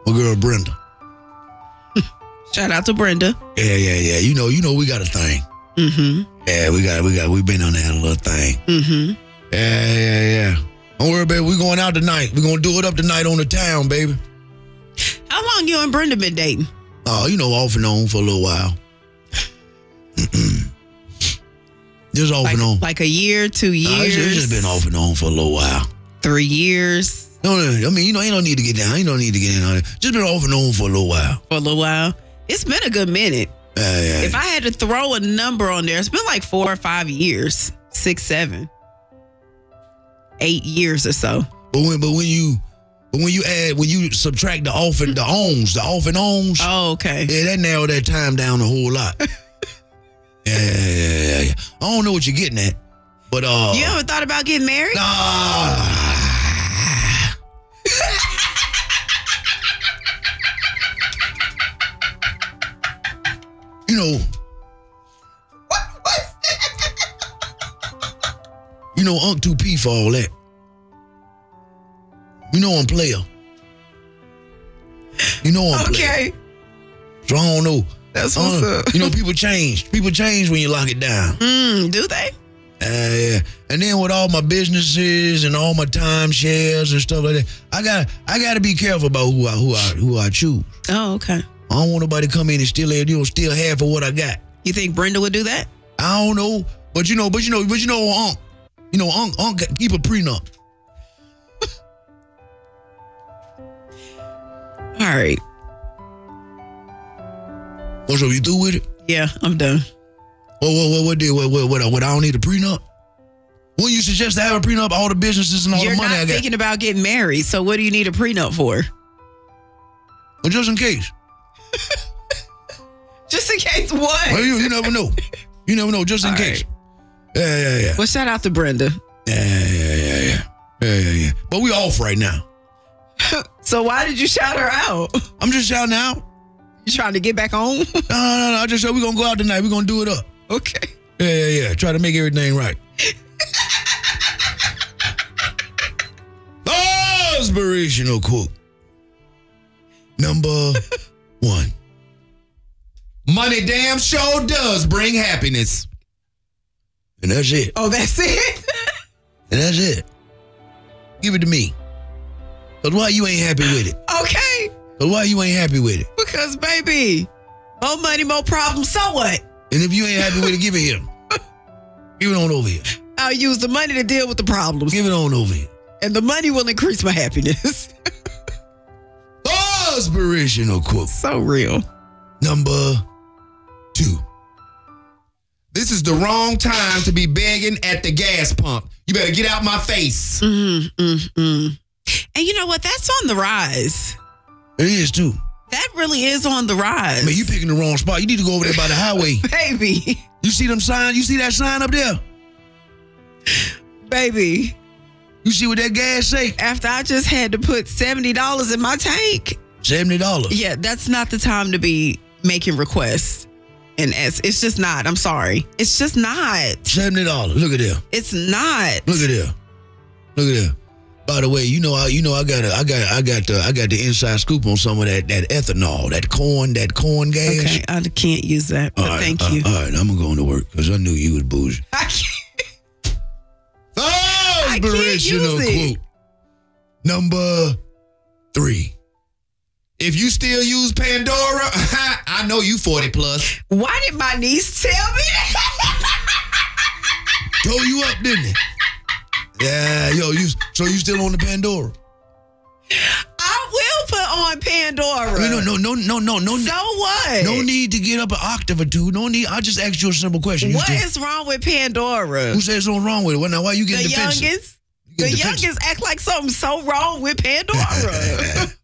My girl Brenda. Shout out to Brenda. Yeah. You know, we got a thing. Mm-hmm. Yeah, we been on that little thing. Mm-hmm. Yeah. Don't worry, baby. We going out tonight. We gonna do it up tonight on the town, baby. How long you and Brenda been dating? Oh, off and on for a little while. Just off and on. Like a year, 2 years? It's just been off and on for a little while. 3 years? No, I mean, ain't no need to get down. Ain't no need to get in on it. Just been off and on for a little while. For a little while? It's been a good minute. Yeah. If I had to throw a number on there, it's been like 4 or 5 years. 6, 7. 8 years or so. But when you subtract the off and the ons. Oh, okay. Yeah, that narrowed that time down a whole lot. Yeah. I don't know what you're getting at, but you ever thought about getting married? Unc 2P for all that. I'm player. I'm player. Okay. So I don't know. That's what's up. People change. People change when you lock it down. Do they? Yeah. And then with all my businesses and all my timeshares and stuff like that, I got to be careful about who I choose. Oh, okay. I don't want nobody to come in and steal half of what I got. You think Brenda would do that? I don't know, but Unc keep a prenup. All right. So you through with it? Yeah, I'm done. What I don't need a prenup? Wouldn't you suggest to have a prenup, all the businesses and all the money I got? You're not thinking about getting married, so what do you need a prenup for? Well, just in case. Just in case what? Well, you never know. You never know, just in case. Right. Yeah. Well, shout out to Brenda. Yeah. But we off right now. So why did you shout her out? I'm just shouting out. You trying to get back on? No. I just said we're going to go out tonight. We're going to do it up. Okay. Yeah. Try to make everything right. Inspirational quote. Number 1. Money damn sure does bring happiness. And that's it. Oh, that's it? And that's it. Give it to me. But why you ain't happy with it? Okay. But why you ain't happy with it? Because, baby, more money, more problems, so what? And if you ain't happy with it, give it here. Give it on over here. I'll use the money to deal with the problems. Give it on over here. And the money will increase my happiness. Inspirational quote. So real. Number 2. This is the wrong time to be begging at the gas pump. You better get out my face. And you know what? That's on the rise. It is too. That really is on the rise. Man, you picking the wrong spot. You need to go over there by the highway. Baby. You see them signs? You see that sign up there? Baby. You see what that gas say? After I just had to put $70 in my tank. $70? Yeah, that's not the time to be making requests. And it's just not. I'm sorry. It's just not. $70. Look at there. It's not. Look at there. By the way, I got the inside scoop on some of that ethanol, that corn gas. Okay, I can't use that. But right, thank you. All right, I'm gonna go to work because I knew you was bougie. I can't. Inspirational quote. Number 3. If you still use Pandora, I know you 40 plus. Why did my niece tell me that? Told you up, didn't it? Yeah, so you still on the Pandora? I will put on Pandora. No. So what? No need to get up an octave or two. No need. I just asked you a simple question. What is wrong with Pandora? Who says something wrong with it? Well, now why you getting defensive? The youngins act like something's so wrong with Pandora.